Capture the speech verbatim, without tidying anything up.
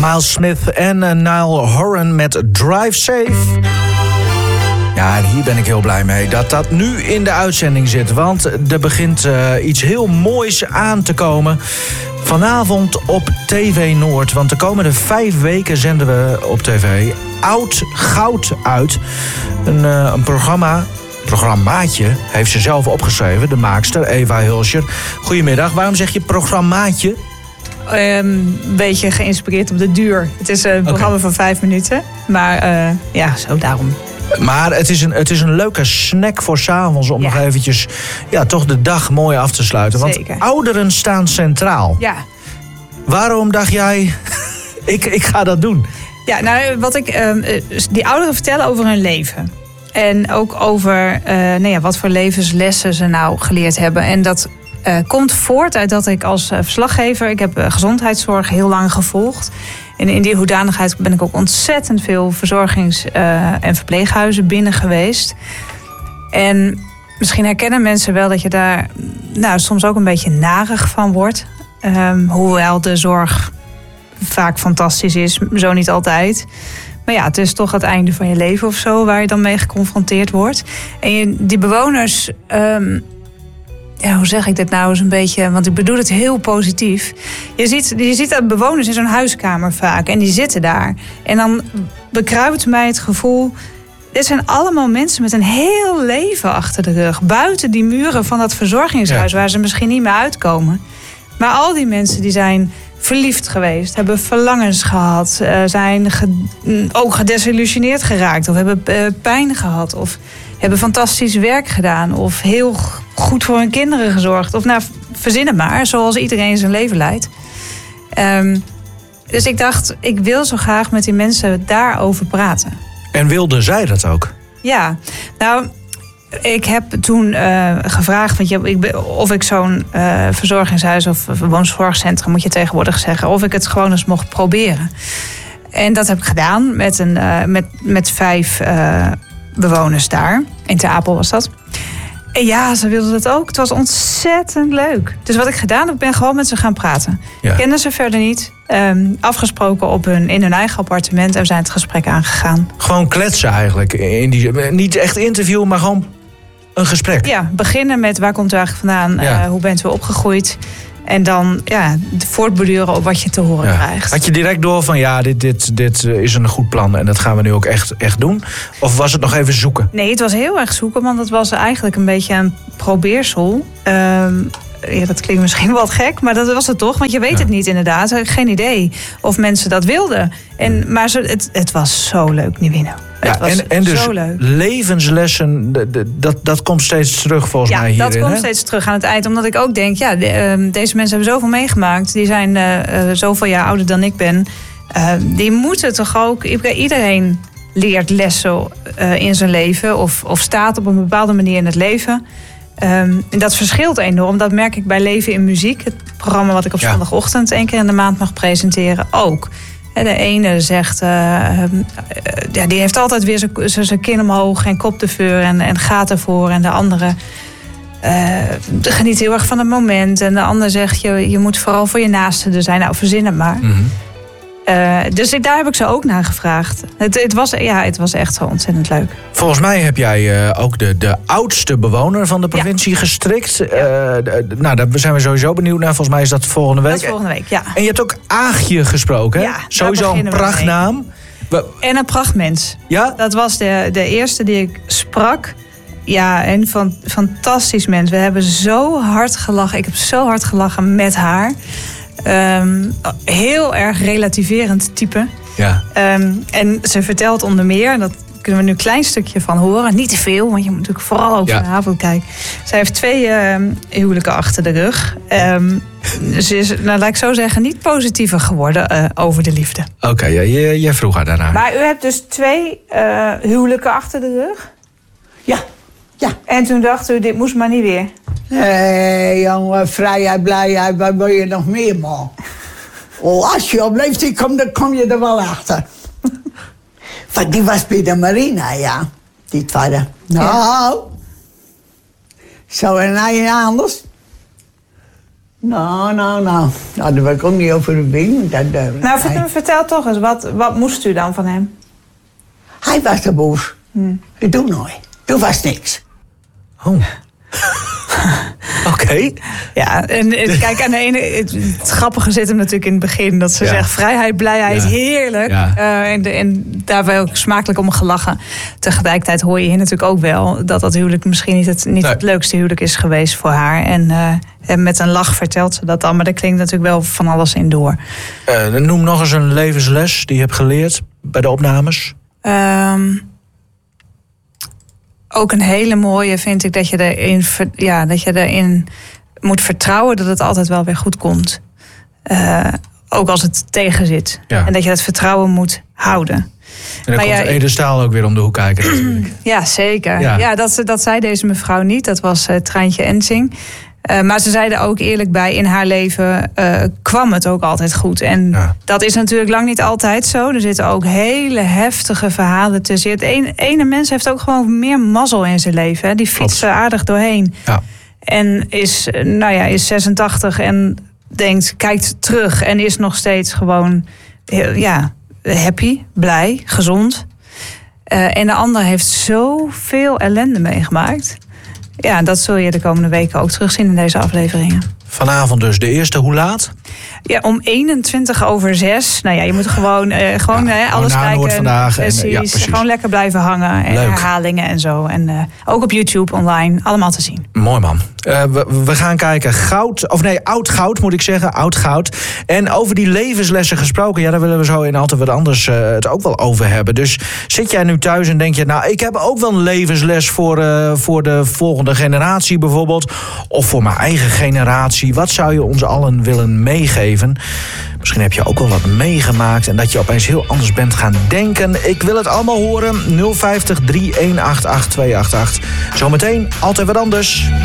Miles Smith en uh, Niall Horan met Drive Safe. Ja, en hier ben ik heel blij mee dat dat nu in de uitzending zit. Want er begint uh, iets heel moois aan te komen. Vanavond op T V Noord. Want de komende vijf weken zenden we op tv Oud Goud uit. Een, uh, een programma, programmaatje, heeft ze zelf opgeschreven. De maakster, Eva Hulscher. Goedemiddag, waarom zeg je programmaatje? Um, een beetje geïnspireerd op de duur. Het is een programma okay. van vijf minuten. Maar uh, ja, zo daarom. Maar het is een, het is een leuke snack voor 's avonds om ja. nog eventjes ja, toch de dag mooi af te sluiten. Want Zeker. Ouderen staan centraal. Ja. Waarom dacht jij, ik, ik ga dat doen? Ja, nou, wat ik, um, die ouderen vertellen over hun leven. En ook over uh, nou ja, wat voor levenslessen ze nou geleerd hebben. En dat uh, komt voort uit dat ik als uh, verslaggever... ik heb uh, gezondheidszorg heel lang gevolgd. En in die hoedanigheid ben ik ook ontzettend veel verzorgings- uh, en verpleeghuizen binnen geweest. En misschien herkennen mensen wel dat je daar nou, soms ook een beetje narig van wordt. Um, hoewel de zorg vaak fantastisch is, zo niet altijd. Maar ja, het is toch het einde van je leven of zo waar je dan mee geconfronteerd wordt. En je, die bewoners... Um, Ja, hoe zeg ik dit nou eens een beetje? Want ik bedoel het heel positief. Je ziet, je ziet dat bewoners in zo'n huiskamer vaak. En die zitten daar. En dan bekruipt mij het gevoel... Dit zijn allemaal mensen met een heel leven achter de rug. Buiten die muren van dat verzorgingshuis... Ja. Waar ze misschien niet meer uitkomen. Maar al die mensen die zijn verliefd geweest. Hebben verlangens gehad. Uh, zijn ge, ook gedesillusioneerd geraakt. Of hebben uh, pijn gehad. Of hebben fantastisch werk gedaan. Of heel goed voor hun kinderen gezorgd. Of nou, verzin het maar. Zoals iedereen zijn leven leidt. Um, dus ik dacht, ik wil zo graag met die mensen daarover praten. En wilde zij dat ook? Ja, nou... Ik heb toen uh, gevraagd want je, ik, of ik zo'n uh, verzorgingshuis of woonzorgcentrum, moet je tegenwoordig zeggen, of ik het gewoon eens mocht proberen. En dat heb ik gedaan met, een, uh, met, met vijf uh, bewoners daar. In Ter Apel was dat. En ja, ze wilden het ook. Het was ontzettend leuk. Dus wat ik gedaan heb, ik ben gewoon met ze gaan praten. Ja. Kenden ze verder niet. Um, afgesproken op hun, in hun eigen appartement en we zijn het gesprek aangegaan. Gewoon kletsen eigenlijk. In die, niet echt interview, maar gewoon een gesprek. Ja, beginnen met waar komt u eigenlijk vandaan? Ja. Uh, hoe bent u opgegroeid? En dan ja, voortborduren op wat je te horen ja. krijgt. Had je direct door van ja, dit, dit, dit is een goed plan en dat gaan we nu ook echt, echt doen? Of was het nog even zoeken? Nee, het was heel erg zoeken, want het was eigenlijk een beetje een probeersel. Um, ja, dat klinkt misschien wat gek, maar dat was het toch. Want je weet ja. het niet inderdaad. Geen idee of mensen dat wilden. En, maar ze, het, het was zo leuk, Nivino. Ja, en, en dus levenslessen, dat, dat komt steeds terug volgens ja, mij hierin. Ja, dat komt hè? steeds terug aan het eind. Omdat ik ook denk, ja, de, uh, deze mensen hebben zoveel meegemaakt. Die zijn uh, uh, zoveel jaar ouder dan ik ben. Uh, die moeten toch ook... Iedereen leert lessen uh, in zijn leven. Of, of staat op een bepaalde manier in het leven. Um, en dat verschilt enorm. Dat merk ik bij Leven in Muziek. Het programma wat ik op ja. zondagochtend één keer in de maand mag presenteren ook. De ene zegt, uh, uh, ja, die heeft altijd weer zijn kin omhoog en kop de veur en, en gaat ervoor. En de andere uh, geniet heel erg van het moment. En de ander zegt, je, je moet vooral voor je naasten er zijn. Nou, verzin het maar. Mm-hmm. Uh, dus ik, daar heb ik ze ook naar gevraagd. Het, het, was, ja, het was echt zo ontzettend leuk. Volgens mij heb jij uh, ook de, de oudste bewoner van de provincie ja. gestrikt. Ja. Uh, de, nou, daar zijn we sowieso benieuwd naar. Volgens mij is dat volgende week. Dat is volgende week, ja. En je hebt ook Aagje gesproken, hè? Ja, sowieso een prachtnaam. We... En een prachtmens. Ja? Dat was de, de eerste die ik sprak. Ja, en van, fantastisch mens. We hebben zo hard gelachen. Ik heb zo hard gelachen met haar. Um, heel erg relativerend type. Ja. Um, en ze vertelt onder meer, dat kunnen we nu een klein stukje van horen. Niet te veel, want je moet natuurlijk vooral ook ja. vanavond kijken. Zij heeft twee uh, huwelijken achter de rug. Um, ze is, nou, laat ik zo zeggen, niet positiever geworden uh, over de liefde. Oké, okay, ja, jij vroeg haar daarna. Maar u hebt dus twee uh, huwelijken achter de rug? Ja. Ja. En toen dacht u, dit moest maar niet weer. Nee, jongen, vrijheid, blijheid, wat wil je nog meer, man? Oh, als je op leeftijd komt, dan kom je er wel achter. Want die was bij de marina, ja. Die tweede. Nou, ja. Zo en hij anders. Nou, nou, nou. Nou, daar wil ik ook niet over weten. Dat, uh, Nou, hij, vertel, vertel toch eens, wat, wat moest u dan van hem? hij was te boos. Hmm. Ik doe nooit. Toen was niks. Oh. Oké. Okay. Ja, en, en kijk, aan de ene, het, het grappige zit hem natuurlijk in het begin. Dat ze Ja. zegt, vrijheid, blijheid, Ja. heerlijk. Ja. Uh, en, de, en daarbij ook smakelijk om gelachen. Tegelijkertijd hoor je hier natuurlijk ook wel... dat dat huwelijk misschien niet het, niet Nee. het leukste huwelijk is geweest voor haar. En, uh, en met een lach vertelt ze dat dan. Maar er klinkt natuurlijk wel van alles in door. Uh, noem nog eens een levensles die je hebt geleerd bij de opnames. Um, ook een hele mooie vind ik dat je erin, ver, ja, dat je erin moet vertrouwen dat het altijd wel weer goed komt. Uh, ook als het tegen zit. Ja. En dat je dat vertrouwen moet houden. En dan Maar komt ja, Ede Staal ook weer om de hoek kijken natuurlijk. Ja, zeker. Ja. Ja, dat, dat zei deze mevrouw niet. Dat was uh, Treintje Ensing. Uh, maar ze zeiden ook eerlijk bij, in haar leven uh, kwam het ook altijd goed. En Ja. dat is natuurlijk lang niet altijd zo. Er zitten ook hele heftige verhalen tussen. Het ene, ene mens heeft ook gewoon meer mazzel in zijn leven. Hè. Die fietst er aardig doorheen. Ja. En is, nou ja, is zesentachtig en denkt, kijkt terug en is nog steeds gewoon ja, happy, blij, gezond. Uh, en de ander heeft zoveel ellende meegemaakt. Ja, dat zul je de komende weken ook terugzien in deze afleveringen. Vanavond dus de eerste, hoe laat? Ja, om eenentwintig over zes. Nou ja, je moet gewoon, uh, gewoon Ja, uh, alles gewoon na kijken. Noord vandaag en, precies, ja, precies. Gewoon lekker blijven hangen. En Leuk. herhalingen en zo. En uh, ook op YouTube online. Allemaal te zien. Mooi man. Uh, we, we gaan kijken. Goud, of nee, oud goud moet ik zeggen. Oud goud. En over die levenslessen gesproken. Ja, daar willen we zo in Altijd Wat Anders uh, het ook wel over hebben. Dus zit jij nu thuis en denk je, nou, ik heb ook wel een levensles voor, uh, voor de volgende generatie bijvoorbeeld. Of voor mijn eigen generatie. Wat zou je ons allen willen meegeven? Misschien heb je ook wel wat meegemaakt en dat je opeens heel anders bent gaan denken. Ik wil het allemaal horen. nul vijftig, drie een acht acht, twee acht acht. Zometeen Altijd Wat Anders.